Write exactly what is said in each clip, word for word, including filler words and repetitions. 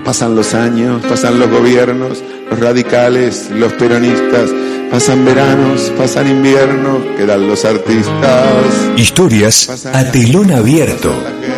Pasan los años, pasan los gobiernos, los radicales, los peronistas, pasan veranos, pasan inviernos, quedan los artistas. Historias a telón abierto.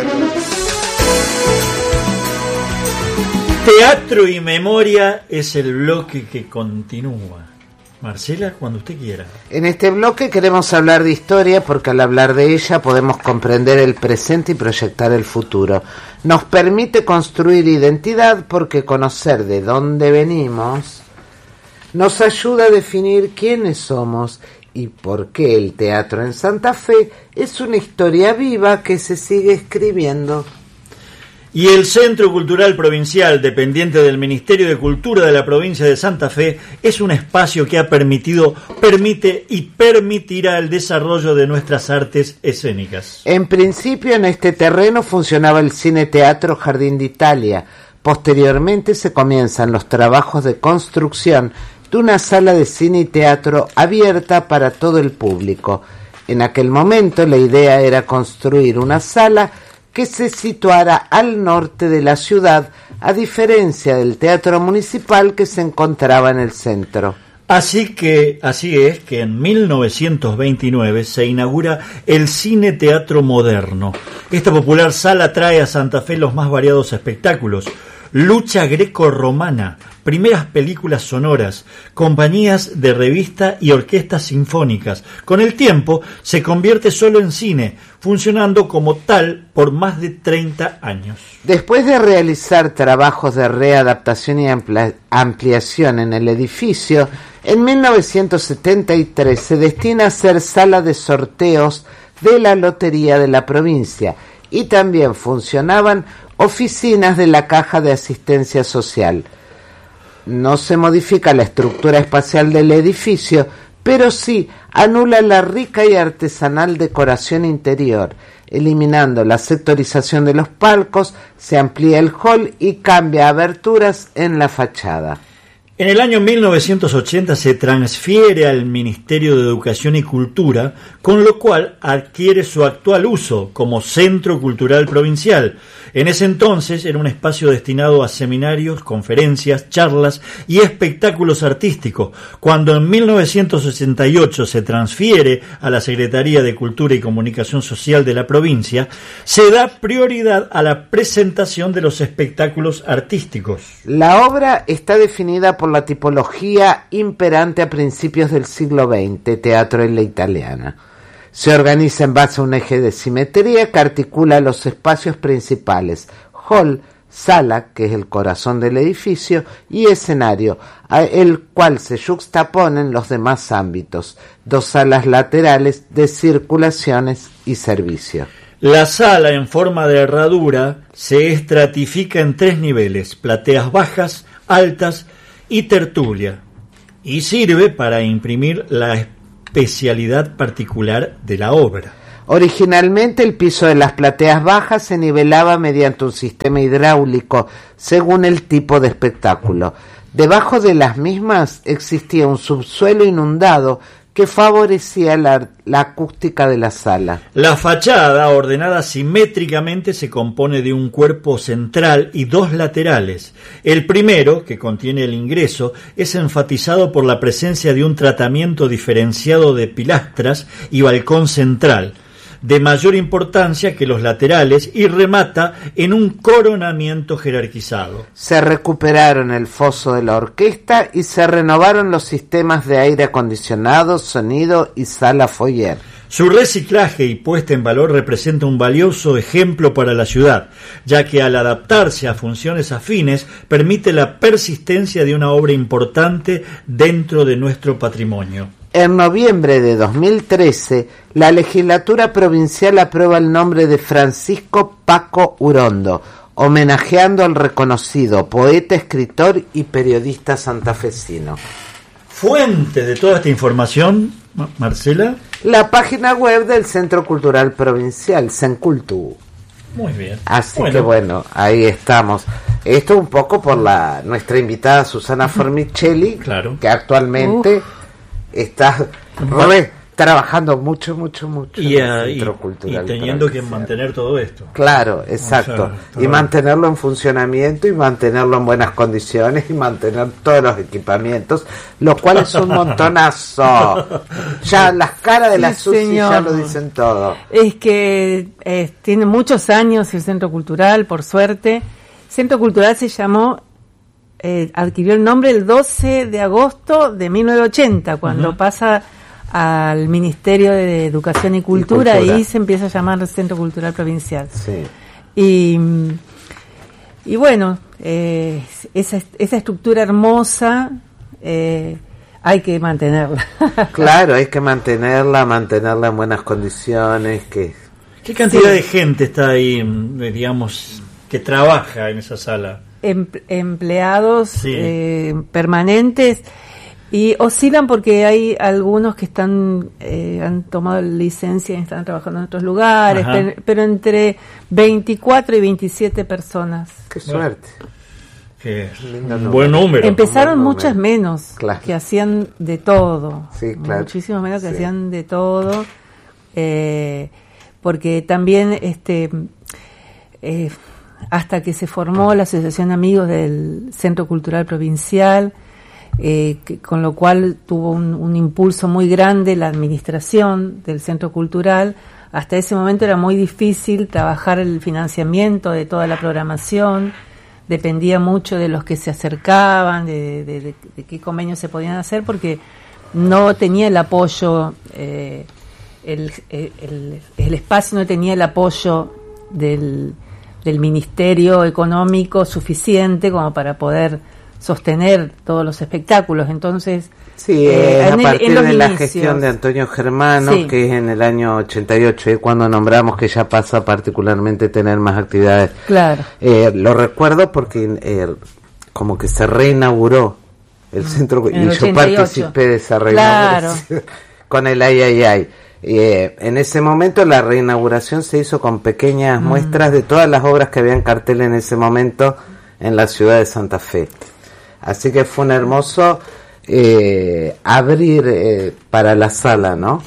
Teatro y memoria es el bloque que continúa. Marcela, cuando usted quiera. En este bloque queremos hablar de historia porque al hablar de ella podemos comprender el presente y proyectar el futuro. Nos permite construir identidad porque conocer de dónde venimos nos ayuda a definir quiénes somos y por qué el teatro en Santa Fe es una historia viva que se sigue escribiendo. Y el Centro Cultural Provincial, dependiente del Ministerio de Cultura de la provincia de Santa Fe, es un espacio que ha permitido, permite y permitirá el desarrollo de nuestras artes escénicas. En principio, en este terreno funcionaba el Cine Teatro Jardín de Italia. Posteriormente se comienzan los trabajos de construcción de una sala de cine y teatro abierta para todo el público. En aquel momento la idea era construir una sala que se situara al norte de la ciudad, a diferencia del teatro municipal que se encontraba en el centro. Así que, así es que en mil novecientos veintinueve se inaugura el Cine Teatro Moderno. Esta popular sala trae a Santa Fe los más variados espectáculos: lucha greco-romana, primeras películas sonoras, compañías de revista y orquestas sinfónicas. Con el tiempo se convierte solo en cine, funcionando como tal por más de treinta años. Después de realizar trabajos de readaptación y amplia- ampliación en el edificio, en mil novecientos setenta y tres se destina a ser sala de sorteos de la Lotería de la provincia y también funcionaban oficinas de la Caja de Asistencia Social. No se modifica la estructura espacial del edificio, pero sí anula la rica y artesanal decoración interior. Eliminando la sectorización de los palcos, se amplía el hall y cambia aberturas en la fachada. En el año mil novecientos ochenta se transfiere al Ministerio de Educación y Cultura, con lo cual adquiere su actual uso como Centro Cultural Provincial. En ese entonces era un espacio destinado a seminarios, conferencias, charlas y espectáculos artísticos. Cuando en mil novecientos sesenta y ocho se transfiere a la Secretaría de Cultura y Comunicación Social de la provincia, se da prioridad a la presentación de los espectáculos artísticos. La obra está definida por la tipología imperante a principios del siglo veinte, teatro en la italiana. Se organiza en base a un eje de simetría que articula los espacios principales: hall, sala, que es el corazón del edificio, y escenario, el cual se yuxtaponen los demás ámbitos, dos salas laterales de circulaciones y servicio. La sala, en forma de herradura, se estratifica en tres niveles: plateas bajas, altas y tertulia, y sirve para imprimir la especialidad particular de la obra. Originalmente el piso de las plateas bajas se nivelaba mediante un sistema hidráulico según el tipo de espectáculo. Debajo de las mismas existía un subsuelo inundado que favorecía la, la acústica de la sala. La fachada, ordenada simétricamente, se compone de un cuerpo central y dos laterales. El primero, que contiene el ingreso, es enfatizado por la presencia de un tratamiento diferenciado de pilastras y balcón central, de mayor importancia que los laterales, y remata en un coronamiento jerarquizado. Se recuperaron el foso de la orquesta y se renovaron los sistemas de aire acondicionado, sonido y sala foyer. Su reciclaje y puesta en valor representa un valioso ejemplo para la ciudad, ya que al adaptarse a funciones afines permite la persistencia de una obra importante dentro de nuestro patrimonio. En noviembre de dos mil trece, la legislatura provincial aprueba el nombre de Francisco Paco Urondo, homenajeando al reconocido poeta, escritor y periodista santafesino. Fuente de toda esta información, Marcela. La página web del Centro Cultural Provincial, Sencultu. Muy bien. Así bueno. que bueno, ahí estamos. Esto un poco por la nuestra invitada Susana Formicelli, claro, que actualmente... Uh. Está re, trabajando mucho, mucho, mucho y, en el uh, Centro y, Cultural y teniendo que Provincial. mantener todo esto. Claro, exacto. O sea, y mantenerlo en funcionamiento y mantenerlo en buenas condiciones y mantener todos los equipamientos, lo cual es un montonazo. Ya las caras de Sí, la Susi señor. ya lo dicen todo. Es que eh, tiene muchos años el Centro Cultural, por suerte. Centro Cultural se llamó, eh, adquirió el nombre el doce de agosto de mil novecientos ochenta, cuando uh-huh. pasa al Ministerio de Educación y Cultura, y cultura. Ahí se empieza a llamar Centro Cultural Provincial. Sí. Y, y bueno, eh, esa, esa estructura hermosa eh, hay que mantenerla. Claro, hay que mantenerla, mantenerla en buenas condiciones. Que ¿Qué cantidad sí. de gente está ahí, digamos, que trabaja en esa sala? Em, empleados sí. eh, permanentes. Y oscilan porque hay algunos que están eh, han tomado licencia y están trabajando en otros lugares, pero, pero entre veinticuatro y veintisiete personas. ¡Qué suerte! Qué un buen número. Empezaron buen muchas número. menos, claro. que hacían de todo. Sí, claro. Muchísimos menos que sí. hacían de todo. Eh, porque también este eh, hasta que se formó la Asociación de Amigos del Centro Cultural Provincial, Eh, que, con lo cual tuvo un, un impulso muy grande la administración del Centro Cultural. Hasta ese momento era muy difícil trabajar el financiamiento de toda la programación, dependía mucho de los que se acercaban, de, de, de, de qué convenios se podían hacer, porque no tenía el apoyo, eh, el, el, el espacio no tenía el apoyo del, del Ministerio Económico suficiente como para poder sostener todos los espectáculos. Entonces sí, eh, a partir el, de la inicios. gestión de Antonio Germano, sí. que es en el año ochenta y ocho, y cuando nombramos que ya pasa a particularmente tener más actividades. Claro. Eh, lo recuerdo porque eh, como que se reinauguró el centro en y yo participé de esa reinauguración claro. con el ay ay ay. Eh, en ese momento la reinauguración se hizo con pequeñas mm. muestras de todas las obras que había en cartel en ese momento en la ciudad de Santa Fe. Así que fue un hermoso eh, abrir eh, para la sala, ¿no?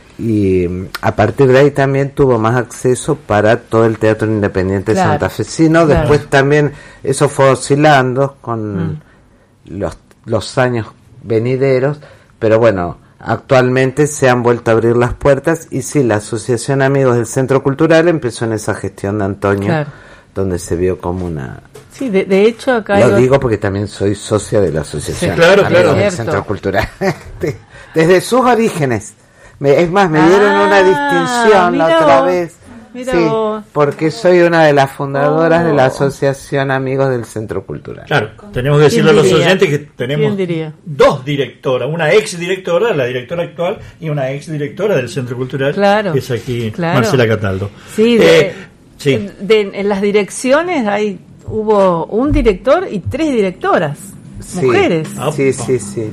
Y a partir de ahí también tuvo más acceso para todo el teatro independiente claro, santafesino. Claro. Después también eso fue oscilando con mm. los, los años venideros, pero bueno, actualmente se han vuelto a abrir las puertas y sí, la Asociación Amigos del Centro Cultural empezó en esa gestión de Antonio, claro. donde se vio como una... Sí, de, de hecho acá... Lo digo porque también soy socia de la Asociación sí, claro, Amigos claro. del Centro Cultural. Desde sus orígenes. Me, es más, me dieron ah, una distinción la otra vos, vez. Sí, vos. porque soy una de las fundadoras oh. de la Asociación Amigos del Centro Cultural. Claro, tenemos que decirle a los oyentes que tenemos dos directoras, una ex directora, la directora actual, y una ex directora del Centro Cultural, claro, que es aquí claro. Marcela Cataldo. Sí, de, eh, sí. De, en las direcciones hay hubo un director y tres directoras, sí, mujeres. Sí, sí, sí.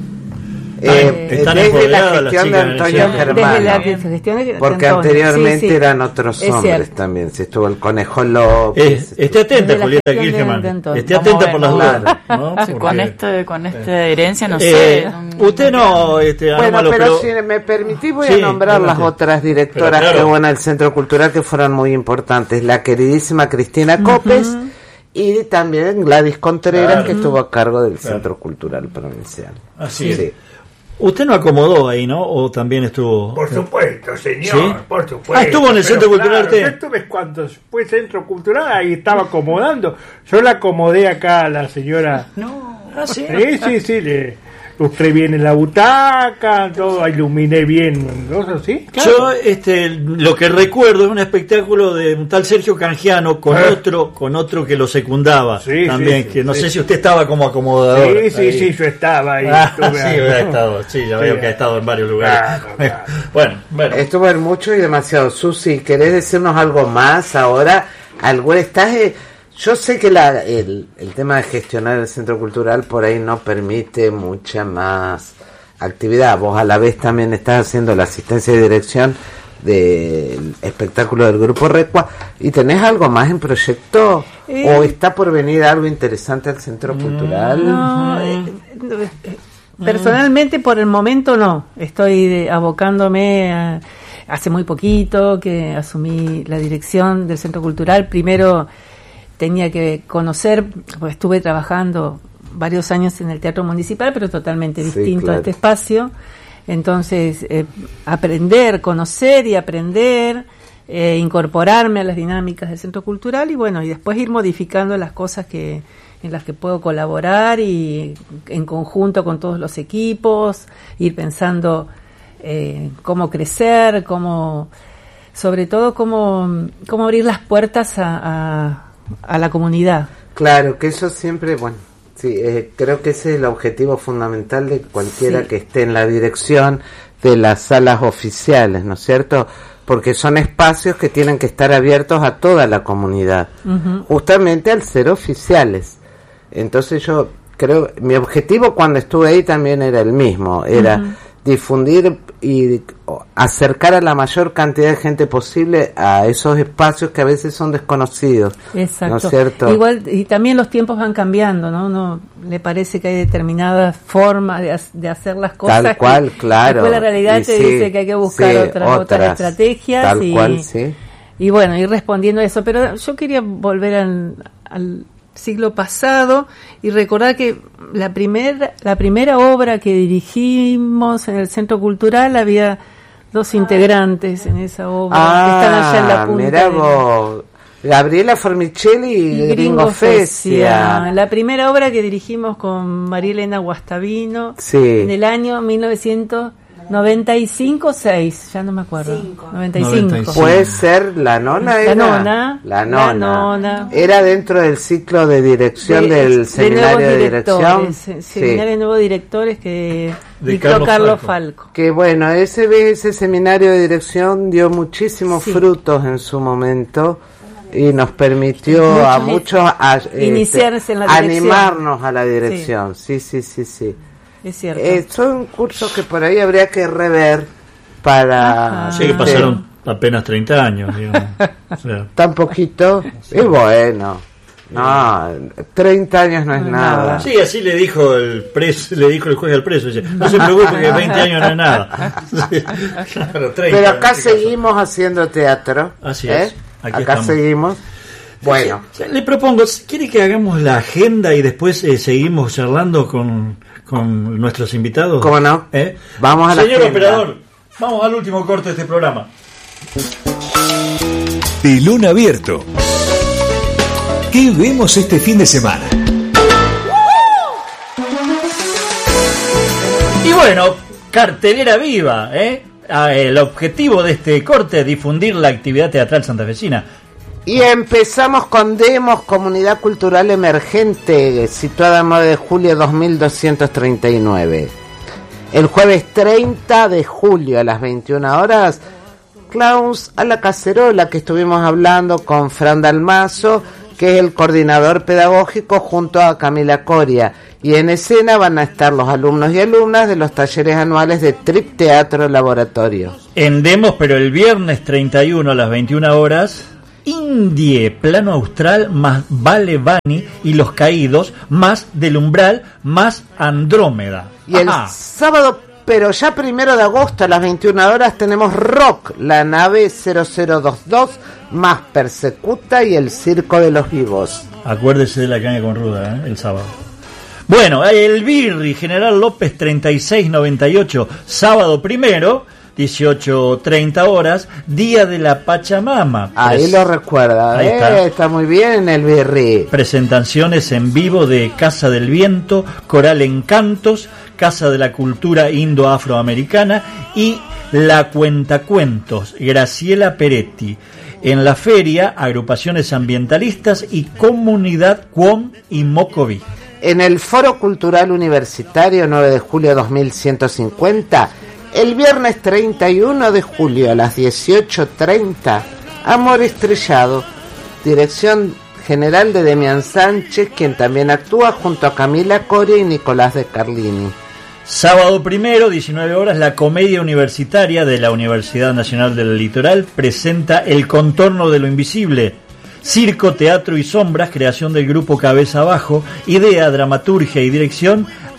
Eh, Están desde la gestión de Antonio Germano, desde la gestión de porque Antonio. anteriormente sí, sí. eran otros es hombres cierto. también. Se estuvo el Conejo López. Eh, esté atenta, Julieta Gilgeman. Esté atenta por las dudas. ¿No? Porque, con este, con esta herencia no eh, sé. Usted no, este, bueno, Anómalo, pero, pero si me permitís voy sí, a nombrar las sí. otras directoras claro. que hubo en el Centro Cultural que fueron muy importantes. La queridísima Cristina uh-huh. Copes y también Gladys Contreras, claro. que estuvo a cargo del claro. Centro Cultural Provincial. Así sí. es. Usted no acomodó ahí, ¿no? ¿O también estuvo...? Por supuesto, señor, ¿sí? por supuesto. Ah, estuvo en el Centro Cultural. Claro, yo estuve cuando fue Centro Cultural, ahí estaba acomodando. Yo la acomodé acá a la señora... No, ¿ah, sí? Sí, sí, sí, le... Lustré bien en la butaca, todo, iluminé bien, ¿no? ¿Sí? Claro. Yo, este, lo que recuerdo es un espectáculo de un tal Sergio Canjiano con ¿Eh? otro, con otro que lo secundaba sí, también, sí, que no sí. sé si usted estaba como acomodador. Sí, sí, ahí. sí, yo estaba ahí. Ah, sí, había estado, sí, ya veo sí. que ha estado en varios lugares. Claro, claro. Bueno, bueno. Estuvo en mucho y demasiado. Susi, ¿querés decirnos algo más ahora? ¿Algún estás? Eh, Yo sé que la, el, el tema de gestionar el Centro Cultural por ahí no permite mucha más actividad. Vos a la vez también estás haciendo la asistencia y dirección del espectáculo del Grupo Recua. ¿Y tenés algo más en proyecto? Eh, ¿O está por venir algo interesante al Centro Cultural? No, eh, Personalmente, por el momento no. Estoy de, abocándome a, hace muy poquito que asumí la dirección del Centro Cultural. Primero tenía que conocer, pues estuve trabajando varios años en el Teatro Municipal, pero totalmente distinto sí, claro. a este espacio. Entonces, eh, aprender, conocer y aprender, eh, incorporarme a las dinámicas del Centro Cultural y bueno, y después ir modificando las cosas que en las que puedo colaborar y en conjunto con todos los equipos, ir pensando eh, cómo crecer, cómo, sobre todo cómo, cómo abrir las puertas a, a, a la comunidad. Claro, que eso siempre, bueno, sí, eh, creo que ese es el objetivo fundamental de cualquiera sí. que esté en la dirección de las salas oficiales, ¿no es cierto? Porque son espacios que tienen que estar abiertos a toda la comunidad, uh-huh. justamente al ser oficiales. Entonces yo creo, mi objetivo cuando estuve ahí también era el mismo, era uh-huh. difundir y acercar a la mayor cantidad de gente posible a esos espacios que a veces son desconocidos. Exacto. ¿No es cierto? Igual, y también los tiempos van cambiando, ¿no? Uno le parece que hay determinadas formas de, de hacer las cosas. Tal cual, que, claro. Después la realidad y te sí, dice que hay que buscar sí, otras, otras, otras estrategias. Tal y, cual, sí. Y bueno, ir respondiendo a eso. Pero yo quería volver al, al siglo pasado y recordar que la primera la primera obra que dirigimos en el Centro Cultural había dos integrantes en esa obra ah, que están allá en la punta. Mirá vos, Gabriela Formicelli y, y Gringo Fesia. La primera obra que dirigimos con María Elena Guastavino sí. en el año mil novecientos noventa y cinco seis, ya no me acuerdo. Cinco. noventa y cinco. noventa y cinco. Puede ser la nona. La era, nona. La nona. La nona. Era dentro del ciclo de dirección de, del de seminario de dirección. Sí. Seminario de nuevos directores que de dictó Carlos, Carlos Falco. Falco. Que bueno, ese ese seminario de dirección dio muchísimos sí. frutos en su momento. Y nos permitió Mucho a muchos a, iniciarse este, en la dirección. Animarnos a la dirección. Sí, sí, sí, sí. sí. Es cierto. Eh, son cursos que por ahí habría que rever para... Sí, que pasaron apenas treinta años, digamos. O sea. Tan poquito. Sí. Y bueno, no, treinta años no es no, nada. Sí, así le dijo el preso, le dijo el juez al preso. Dice, no se preocupe que veinte años no es nada. Sí, claro, treinta, pero acá seguimos haciendo teatro. Así ¿eh? es. Aquí acá estamos. seguimos. Bueno. Le propongo, ¿quiere que hagamos la agenda y después eh, seguimos charlando con, con nuestros invitados? ¿Cómo no? ¿Eh? Vamos a la Señor agenda. operador, vamos al último corte de este programa. Telón abierto. ¿Qué vemos este fin de semana? Y bueno, cartelera viva, ¿eh? El objetivo de este corte es difundir la actividad teatral santafesina. Y empezamos con Demos, Comunidad Cultural Emergente, situada en nueve de julio dos mil doscientos treinta y nueve. El jueves treinta de julio a las veintiuna horas, Clowns a la Cacerola, que estuvimos hablando con Fran Dalmazo, que es el coordinador pedagógico, junto a Camila Coria. Y en escena van a estar los alumnos y alumnas de los talleres anuales de Trip Teatro Laboratorio. En Demos, pero el viernes treinta y uno a las veintiuna horas... Indie, Plano Austral, más Vale Bani y Los Caídos, más Del Umbral, más Andrómeda. Y Ajá. el sábado, pero ya primero de agosto a las veintiuna horas, tenemos Rock, La Nave cero cero veintidós, más Persecuta y El Circo de los Vivos. Acuérdese de la caña con ruda, ¿eh? El sábado. Bueno, el Birri, General López treinta y seis noventa y ocho, sábado primero, dieciocho treinta horas, Día de la Pachamama. Ahí Pres- lo recuerda, Ahí eh, está. está muy bien el Birri. Presentaciones en vivo de Casa del Viento, Coral Encantos, Casa de la Cultura Indo-Afroamericana y La Cuentacuentos, Graciela Peretti. En la feria, agrupaciones ambientalistas y Comunidad Cuom y Mocoví. En el Foro Cultural Universitario, nueve de julio dos mil ciento cincuenta, el viernes treinta y uno de julio a las dieciocho treinta, Amor Estrellado, dirección general de Demian Sánchez, quien también actúa junto a Camila Coria y Nicolás de Carlini. Sábado primero, diecinueve horas, la Comedia Universitaria de la Universidad Nacional del Litoral presenta El Contorno de lo Invisible. Circo, teatro y sombras, creación del grupo Cabeza Abajo, idea, dramaturgia y dirección,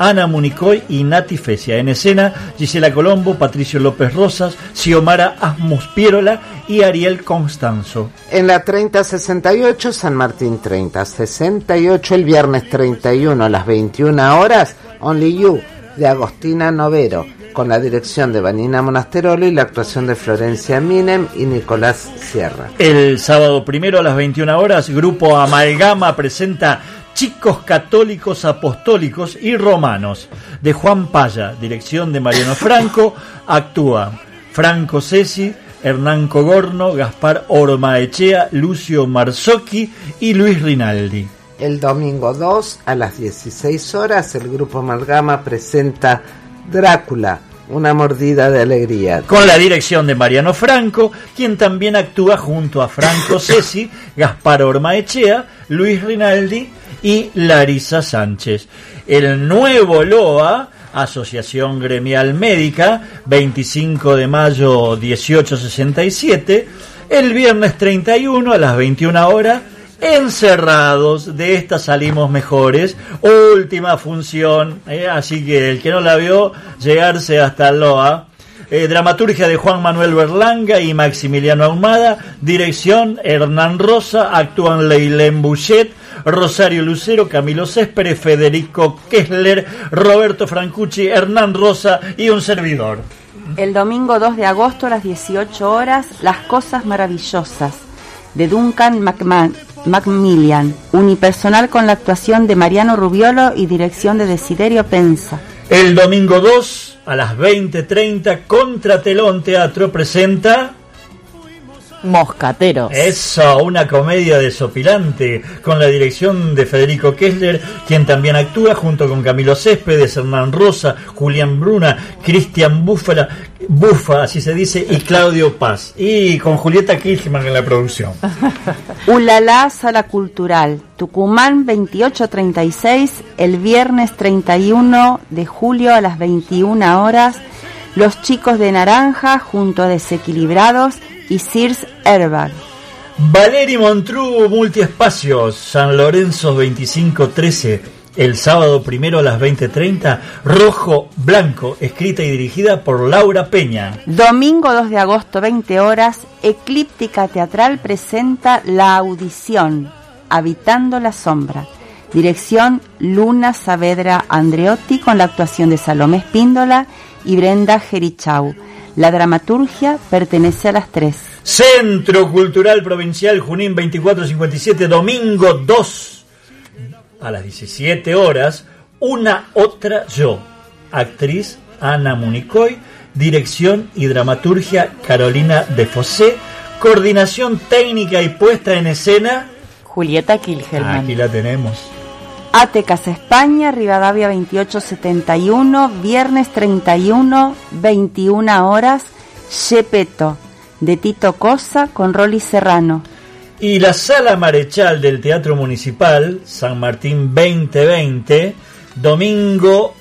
Ana Municoy y Nati Fecia. En escena, Gisela Colombo, Patricio López Rosas, Xiomara Asmus Pierola y Ariel Constanzo. En la treinta sesenta y ocho, San Martín treinta sesenta y ocho, el viernes treinta y uno a las veintiuna horas, Only You, de Agostina Novero, con la dirección de Vanina Monasterolo y la actuación de Florencia Minem y Nicolás Sierra. El sábado primero a las veintiuna horas, Grupo Amalgama presenta Chicos Católicos Apostólicos y Romanos, de Juan Paya, dirección de Mariano Franco. Actúa Franco Cesi, Hernán Cogorno, Gaspar Ormaechea, Lucio Marzocchi y Luis Rinaldi. El domingo dos a las dieciséis horas, el Grupo Amalgama presenta Drácula, una mordida de alegría, con la dirección de Mariano Franco, quien también actúa junto a Franco Cesi, Gaspar Ormaechea, Luis Rinaldi y Larisa Sánchez. El nuevo L O A, Asociación Gremial Médica, veinticinco de mayo dieciocho sesenta y siete, el viernes treinta y uno a las veintiuna horas, Encerrados, de esta salimos mejores, última función, eh, así que el que no la vio, llegarse hasta el L O A. Eh, dramaturgia de Juan Manuel Berlanga y Maximiliano Ahumada, dirección Hernán Rosa, actúan Leilén Bouchet, Rosario Lucero, Camilo Céspedes, Federico Kessler, Roberto Francucci, Hernán Rosa y un servidor. El domingo dos de agosto a las dieciocho horas, Las Cosas Maravillosas, de Duncan McMahon. Macmillan, unipersonal con la actuación de Mariano Rubiolo y dirección de Desiderio Pensa. El domingo dos a las veinte treinta, Contratelón Teatro presenta Moscateros. Eso, una comedia desopilante con la dirección de Federico Kessler, quien también actúa junto con Camilo Céspedes, Hernán Rosa, Julián Bruna, Cristian Búfala, Bufa, así se dice, y Claudio Paz, y con Julieta Kirchmann en la producción. Ulala, Sala Cultural, Tucumán veintiocho treinta y seis, el viernes treinta y uno de julio a las veintiuna horas, Los Chicos de Naranja junto a Desequilibrados y Sears Airbag. Valeri Montrú, Multiespacios, San Lorenzo veinticinco trece, el sábado primero a las veinte treinta, Rojo Blanco, escrita y dirigida por Laura Peña. Domingo dos de agosto, veinte horas, Eclíptica Teatral presenta La Audición, Habitando la Sombra. Dirección Luna Saavedra Andreotti, con la actuación de Salomé Espíndola y Brenda Gerichau. La dramaturgia pertenece a las tres. Centro Cultural Provincial Junín veinticuatro cincuenta y siete, domingo dos a las diecisiete horas, Una Otra Yo. Actriz Ana Municoy, dirección y dramaturgia Carolina de Fossé, coordinación técnica y puesta en escena Julieta Kilhelman. Aquí la tenemos. Atecas España, Rivadavia veintiocho setenta y uno, viernes treinta y uno, veintiuna horas, Gepetto, de Tito Cosa con Rolly Serrano. Y la Sala Marechal del Teatro Municipal, San Martín veinte veinte, domingo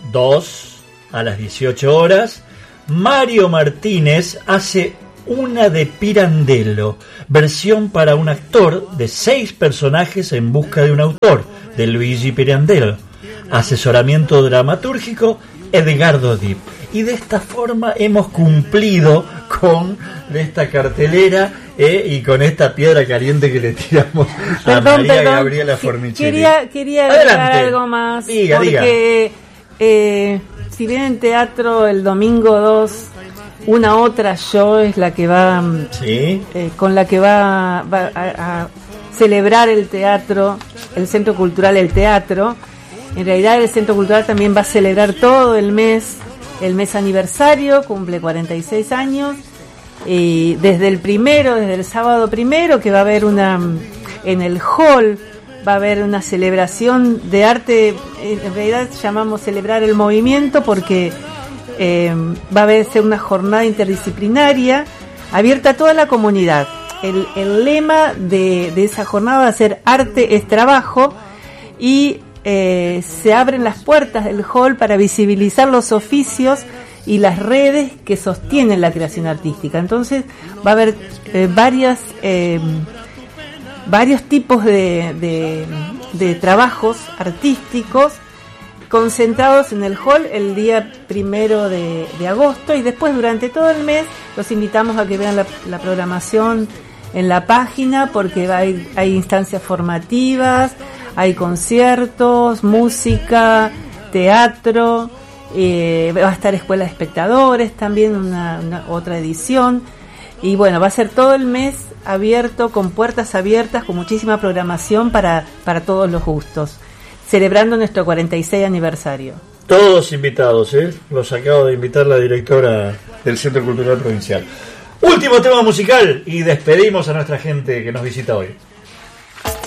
dos a las dieciocho horas, Mario Martínez hace Una de Pirandello, versión para un actor de seis personajes en busca de un autor, de Luigi Pirandello. Asesoramiento dramatúrgico, Edgardo Dip. Y de esta forma hemos cumplido con esta cartelera eh, y con esta piedra caliente que le tiramos perdón, a María perdón. Gabriela Formicheri. Quería, quería agregar algo más. Diga, porque eh, si bien en teatro el domingo dos, Una Otra Yo es la que va, ¿sí? eh, con la que va, va a, a celebrar el teatro, el Centro Cultural El Teatro. En realidad el Centro Cultural también va a celebrar todo el mes, el mes aniversario, cumple cuarenta y seis años, y desde el primero, desde el sábado primero, que va a haber una, en el hall, va a haber una celebración de arte, en realidad llamamos celebrar el movimiento porque eh, va a haber ser una jornada interdisciplinaria abierta a toda la comunidad. El, el lema de, de esa jornada va a ser Arte es Trabajo, y eh, se abren las puertas del hall para visibilizar los oficios y las redes que sostienen la creación artística. Entonces va a haber eh, varias eh, varios tipos de, de, de trabajos artísticos concentrados en el hall el día primero de, de agosto, y después durante todo el mes los invitamos a que vean la, la programación en la página, porque hay, hay instancias formativas, hay conciertos, música, teatro, eh, va a estar Escuela de Espectadores también, una, una otra edición, y bueno, va a ser todo el mes abierto, con puertas abiertas, con muchísima programación para, para todos los gustos, celebrando nuestro cuarenta y seis aniversario. Todos invitados, ¿eh? Los acabo de invitar la directora del Centro Cultural Provincial. Último tema musical y despedimos a nuestra gente que nos visita hoy.